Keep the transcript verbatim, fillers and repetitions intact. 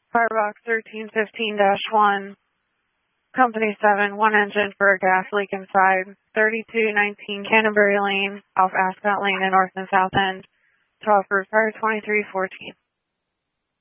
Firebox thirteen fifteen dash one, Company seven, one engine for a gas leak inside, thirty-two nineteen Canterbury Lane, off Ascot Lane in North and South End, to offer fire twenty-three fourteen.